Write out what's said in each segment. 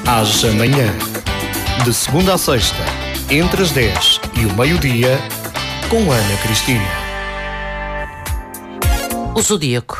Haja Manhã. De segunda a sexta, entre as 10 e o meio-dia, com Ana Cristina. O Zodíaco,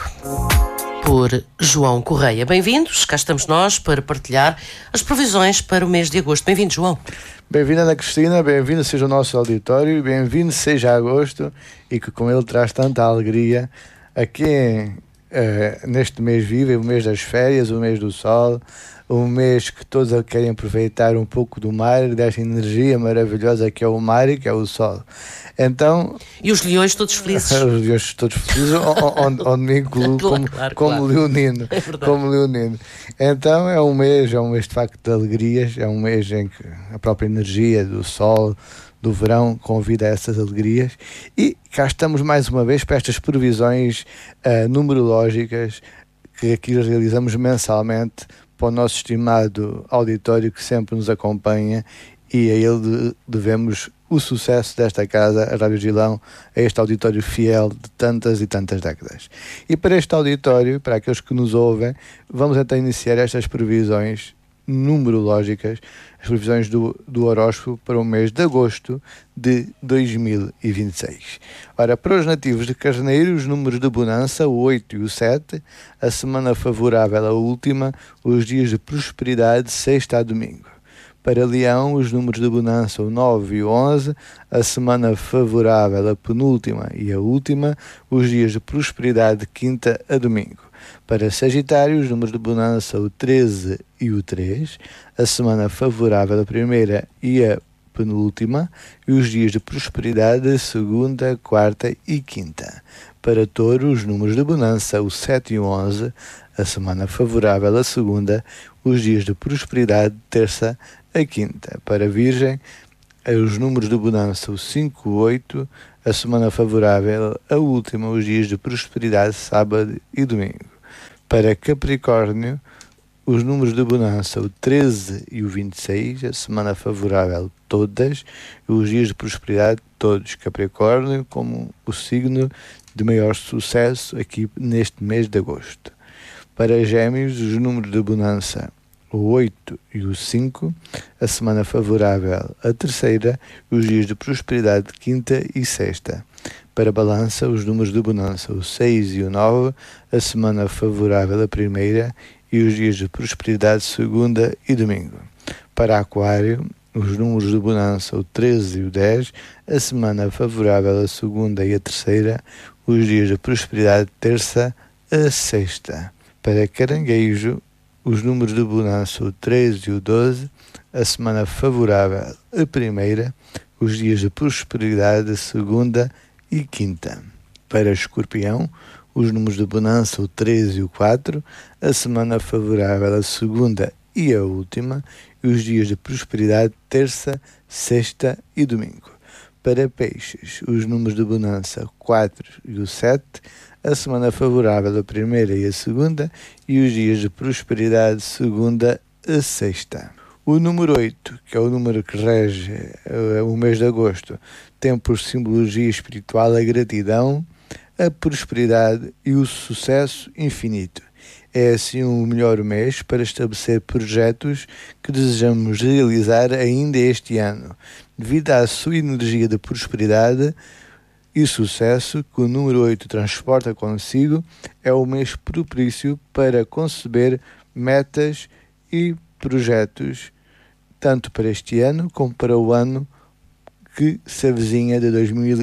por João Correia. Bem-vindos, cá estamos nós para partilhar as previsões para o mês de agosto. Bem-vindo, João. Bem-vindo, Ana Cristina, bem-vindo seja o nosso auditório, bem-vindo seja agosto e que com ele traz tanta alegria a quem neste mês vive, o mês das férias, o mês do sol, o mês que todos querem aproveitar um pouco do mar, desta energia maravilhosa que é o mar e que é o sol. Então, e os leões todos felizes. Os leões todos felizes, onde me incluo como leonino. É verdade. Como leonino. Então é um mês de facto de alegrias, é um mês em que a própria energia do sol, do verão, convida a essas alegrias. E cá estamos mais uma vez para estas previsões numerológicas que aqui realizamos mensalmente para o nosso estimado auditório que sempre nos acompanha, e a ele devemos o sucesso desta casa, a Rádio Gilão, a este auditório fiel de tantas e tantas décadas. E para este auditório, para aqueles que nos ouvem, vamos então iniciar estas previsões numerológicas, as previsões do horóscopo para o mês de agosto de 2026. Ora, para os nativos de Carneiro, os números de bonança, o 8 e o 7, a semana favorável a última, os dias de prosperidade, sexta a domingo. Para Leão, os números de bonança, o 9 e o 11, a semana favorável a penúltima e a última, os dias de prosperidade, de quinta a domingo. Para Sagitário, os números de bonança, o 13 e o 3, a semana favorável a primeira e a penúltima, e os dias de prosperidade, segunda, quarta e quinta. Para Touro, os números de bonança, o 7 e o 11, a semana favorável a segunda, os dias de prosperidade, terça a quinta. Para Virgem, os números de bonança, o 5 e o 8, a semana favorável a última, os dias de prosperidade, sábado e domingo. Para Capricórnio, os números de bonança, o 13 e o 26, a semana favorável todas, e os dias de prosperidade todos. Capricórnio como o signo de maior sucesso aqui neste mês de agosto. Para Gêmeos, os números de bonança, o 8 e o 5, a semana favorável a terceira, e os dias de prosperidade quinta e sexta. Para Balança, os números de bonança, o 6 e o 9, a semana favorável a primeira, e os dias de prosperidade segunda e domingo. Para Aquário, os números de bonança, o 13 e o 10, a semana favorável a segunda e a terceira, os dias de prosperidade terça a sexta. Para Caranguejo, os números de bonança, o 13 e o 12, a semana favorável a primeira, os dias de prosperidade segunda e quinta. Para Escorpião, os números de bonança, o 13 e o 4, a semana favorável a segunda e a última, e os dias de prosperidade terça, sexta e domingo. Para Peixes, os números de bonança, 4 e o 7, a semana favorável a primeira e a segunda, e os dias de prosperidade segunda a sexta. O número 8, que é o número que rege o mês de agosto, tem por simbologia espiritual a gratidão, a prosperidade e o sucesso infinito. É assim o melhor mês para estabelecer projetos que desejamos realizar ainda este ano, devido à sua energia de prosperidade e sucesso que o número 8 transporta consigo. É o mês propício para conceber metas e projetos, tanto para este ano como para o ano que se avizinha de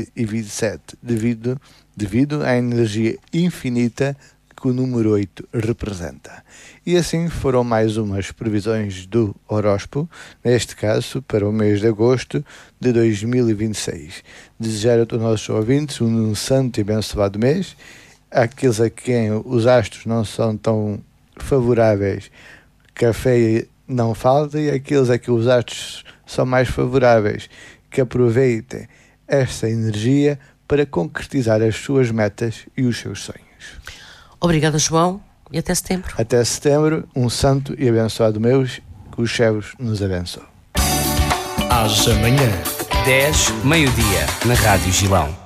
2027, devido à energia infinita que o número 8 representa. E assim foram mais umas previsões do horóscopo, neste caso para o mês de agosto de 2026. Desejar a todos os nossos ouvintes um santo e abençoado mês. Àqueles a quem os astros não são tão favoráveis, café não falta, e aqueles a que os astros são mais favoráveis, que aproveitem esta energia para concretizar as suas metas e os seus sonhos. Obrigada, João, e até setembro. Até setembro, um santo e abençoado mês, que os céus nos abençoem. Haja Manhã. 10, meio-dia, na Rádio Gilão.